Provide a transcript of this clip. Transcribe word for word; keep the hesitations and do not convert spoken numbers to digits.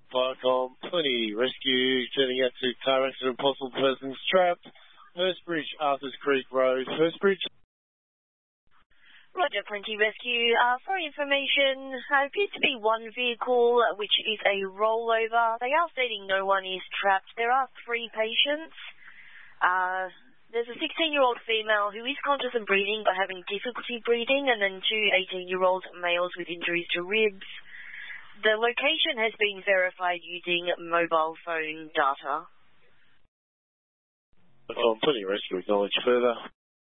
Firecom twenty rescue turning out to car accident, possible persons trapped. Hurstbridge, Arthurs Creek Road. Hurstbridge. Roger, twenty rescue. Uh, for information, uh, appears to be one vehicle, which is a rollover. They are stating no one is trapped. There are three patients. Uh, there's a sixteen-year-old female who is conscious and breathing but having difficulty breathing, and then two eighteen-year-old males with injuries to ribs. The location has been verified using mobile phone data. Firecom twenty rescue, acknowledge further.